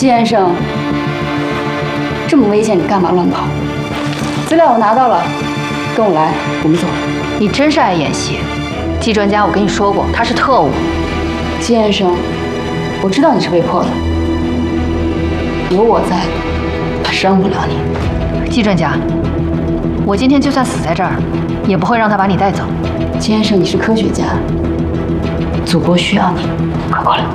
季先生，这么危险，你干嘛乱跑？资料我拿到了，跟我来，我们走。 你真是爱演戏。季专家，我跟你说过，他是特务。 季先生，我知道你是被迫的，有我在，他伤不了你。 季专家，我今天就算死在这儿，也不会让他把你带走。 季先生，你是科学家，祖国需要你，快过来。